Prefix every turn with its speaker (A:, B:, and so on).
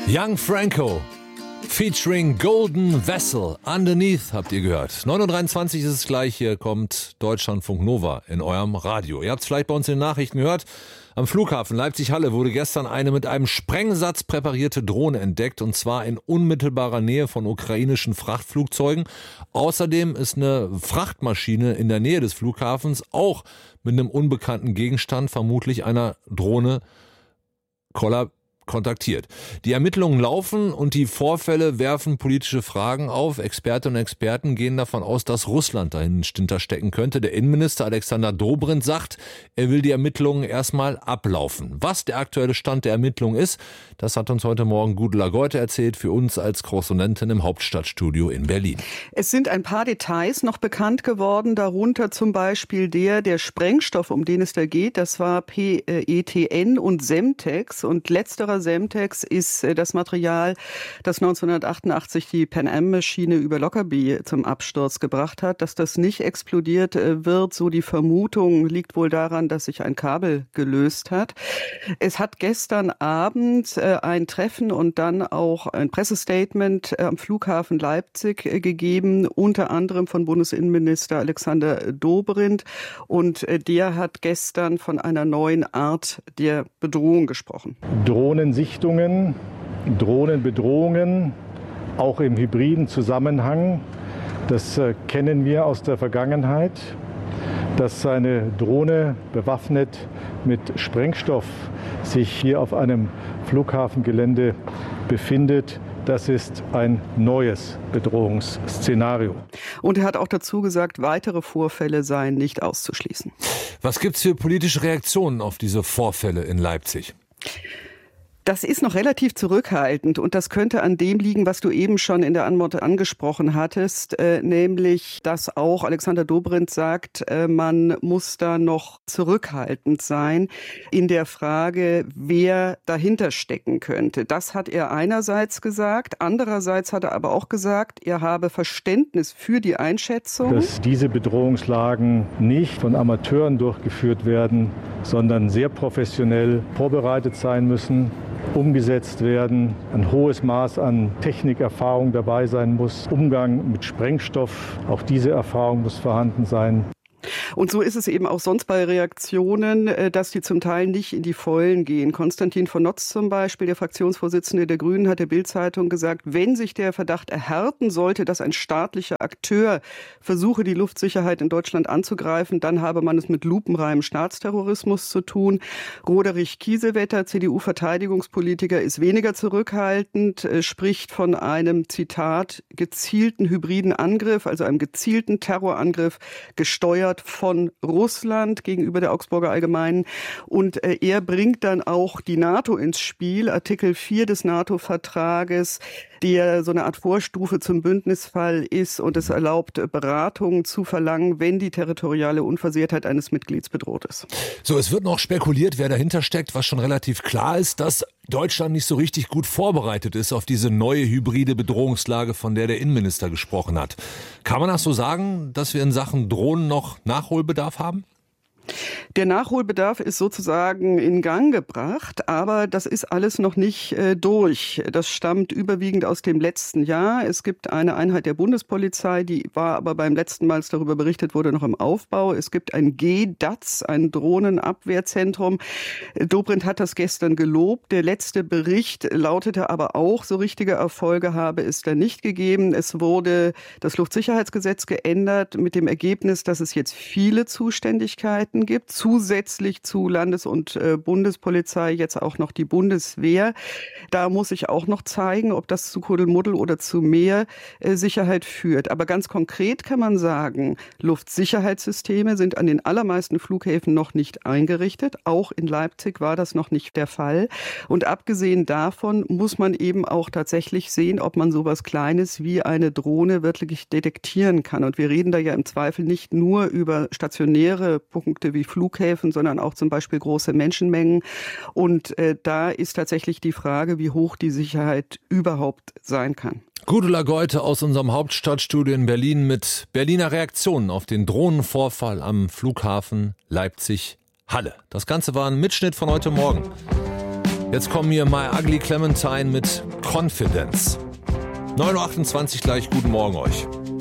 A: Young Franco featuring Golden Vessel. Underneath habt ihr gehört. 9.23 Uhr ist es gleich. Hier kommt Deutschlandfunk Nova in eurem Radio. Ihr habt es vielleicht bei uns in den Nachrichten gehört. Am Flughafen Leipzig-Halle wurde gestern eine mit einem Sprengsatz präparierte Drohne entdeckt, und zwar in unmittelbarer Nähe von ukrainischen Frachtflugzeugen. Außerdem ist eine Frachtmaschine in der Nähe des Flughafens auch mit einem unbekannten Gegenstand, vermutlich einer Drohne, kontaktiert. Die Ermittlungen laufen und die Vorfälle werfen politische Fragen auf. Expertinnen und Experten gehen davon aus, dass Russland dahinter stecken könnte. Der Innenminister Alexander Dobrindt sagt, er will die Ermittlungen erstmal ablaufen. Was der aktuelle Stand der Ermittlungen ist, das hat uns heute Morgen Gudula Goite erzählt, für uns als Korrespondentin im Hauptstadtstudio in Berlin.
B: Es sind ein paar Details noch bekannt geworden, darunter zum Beispiel der Sprengstoff, um den es da geht. Das war PETN und Semtex, und letzterer Semtex ist das Material, das 1988 die Pan Am-Maschine über Lockerbie zum Absturz gebracht hat. Dass das nicht explodiert wird, so die Vermutung, liegt wohl daran, dass sich ein Kabel gelöst hat. Es hat gestern Abend ein Treffen und dann auch ein Pressestatement am Flughafen Leipzig gegeben, unter anderem von Bundesinnenminister Alexander Dobrindt. Und der hat gestern von einer neuen Art der Bedrohung gesprochen.
C: Drohnensichtungen, Drohnenbedrohungen, auch im hybriden Zusammenhang. Das kennen wir aus der Vergangenheit. Dass eine Drohne bewaffnet mit Sprengstoff sich hier auf einem Flughafengelände befindet, das ist ein neues Bedrohungsszenario.
B: Und er hat auch dazu gesagt, weitere Vorfälle seien nicht auszuschließen.
A: Was gibt's für politische Reaktionen auf diese Vorfälle in Leipzig?
B: Das ist noch relativ zurückhaltend, und das könnte an dem liegen, was du eben schon in der Antwort angesprochen hattest, nämlich, dass auch Alexander Dobrindt sagt, man muss da noch zurückhaltend sein in der Frage, wer dahinter stecken könnte. Das hat er einerseits gesagt, andererseits hat er aber auch gesagt, er habe Verständnis für die Einschätzung,
C: dass diese Bedrohungslagen nicht von Amateuren durchgeführt werden, sondern sehr professionell vorbereitet sein müssen, umgesetzt werden, ein hohes Maß an Technikerfahrung dabei sein muss, Umgang mit Sprengstoff, auch diese Erfahrung muss vorhanden sein.
B: Und so ist es eben auch sonst bei Reaktionen, dass die zum Teil nicht in die Vollen gehen. Konstantin von Notz zum Beispiel, der Fraktionsvorsitzende der Grünen, hat der Bild-Zeitung gesagt, wenn sich der Verdacht erhärten sollte, dass ein staatlicher Akteur versuche, die Luftsicherheit in Deutschland anzugreifen, dann habe man es mit lupenreinem Staatsterrorismus zu tun. Roderich Kiesewetter, CDU-Verteidigungspolitiker, ist weniger zurückhaltend, spricht von einem, Zitat, gezielten hybriden Angriff, also einem gezielten Terrorangriff, gesteuert von Russland gegenüber der Augsburger Allgemeinen. Und er bringt dann auch die NATO ins Spiel, Artikel 4 des NATO-Vertrages, der so eine Art Vorstufe zum Bündnisfall ist und es erlaubt, Beratungen zu verlangen, wenn die territoriale Unversehrtheit eines Mitglieds bedroht ist.
A: So, es wird noch spekuliert, wer dahinter steckt, was schon relativ klar ist, dass Deutschland nicht so richtig gut vorbereitet ist auf diese neue hybride Bedrohungslage, von der der Innenminister gesprochen hat. Kann man das so sagen, dass wir in Sachen Drohnen noch Nachholbedarf haben?
B: Der Nachholbedarf ist sozusagen in Gang gebracht, aber das ist alles noch nicht durch. Das stammt überwiegend aus dem letzten Jahr. Es gibt eine Einheit der Bundespolizei, die war aber beim letzten Mal, als darüber berichtet wurde, noch im Aufbau. Es gibt ein GDAZ, ein Drohnenabwehrzentrum. Dobrindt hat das gestern gelobt. Der letzte Bericht lautete aber auch, so richtige Erfolge habe es da nicht gegeben. Es wurde das Luftsicherheitsgesetz geändert mit dem Ergebnis, dass es jetzt viele Zuständigkeiten gibt, zusätzlich zu Landes- und Bundespolizei jetzt auch noch die Bundeswehr. Da muss sich auch noch zeigen, ob das zu Kuddelmuddel oder zu mehr Sicherheit führt. Aber ganz konkret kann man sagen, Luftsicherheitssysteme sind an den allermeisten Flughäfen noch nicht eingerichtet. Auch in Leipzig war das noch nicht der Fall. Und abgesehen davon muss man eben auch tatsächlich sehen, ob man sowas Kleines wie eine Drohne wirklich detektieren kann. Und wir reden da ja im Zweifel nicht nur über stationäre Punkte wie Flughäfen, sondern auch zum Beispiel große Menschenmengen. Und da ist tatsächlich die Frage, wie hoch die Sicherheit überhaupt sein kann.
A: Gudula Goite aus unserem Hauptstadtstudio in Berlin mit Berliner Reaktionen auf den Drohnenvorfall am Flughafen Leipzig-Halle. Das Ganze war ein Mitschnitt von heute Morgen. Jetzt kommen hier My Ugly Clementine mit Confidence. 9.28 Uhr gleich, guten Morgen euch.